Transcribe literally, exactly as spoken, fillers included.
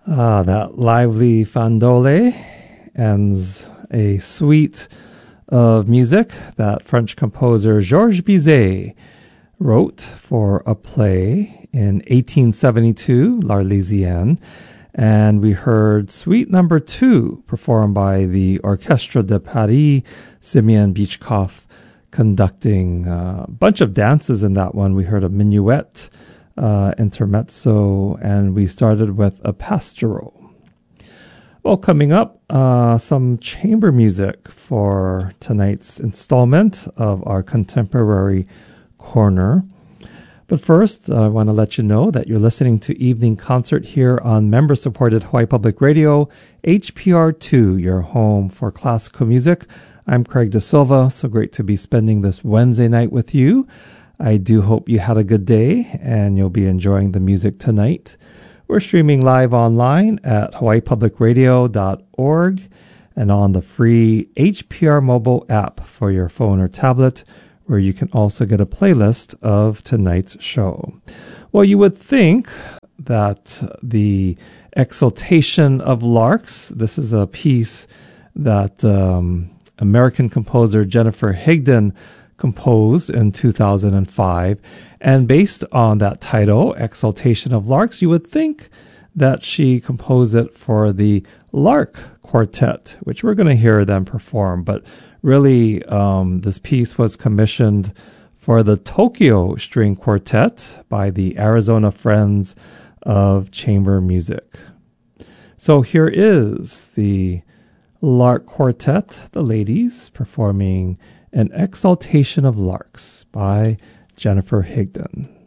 Ah, that lively fandole ends a suite of music that French composer Georges Bizet wrote for a play in eighteen seventy-two, L'Arlésienne, and we heard Suite Number Two performed by the Orchestre de Paris, Simeon Beechkoff conducting a bunch of dances in that one. We heard a minuet, uh, intermezzo, and we started with a pastoral. Well, coming up, uh, some chamber music for tonight's installment of our Contemporary Corner. But first, I want to let you know that you're listening to Evening Concert here on member-supported Hawaii Public Radio, H P R two, your home for classical music. I'm Craig De Silva, so great to be spending this Wednesday night with you. I do hope you had a good day and you'll be enjoying the music tonight. We're streaming live online at hawaii public radio dot org and on the free H P R mobile app for your phone or tablet, where you can also get a playlist of tonight's show. Well, you would think that the Exaltation of Larks, this is a piece that um, American composer Jennifer Higdon composed in two thousand five, and based on that title, Exaltation of Larks, you would think that she composed it for the Lark Quartet, which we're going to hear them perform, but really um, this piece was commissioned for the Tokyo String Quartet by the Arizona Friends of Chamber Music. So here is the Lark Quartet, the ladies, performing An Exaltation of Larks by Jennifer Higdon.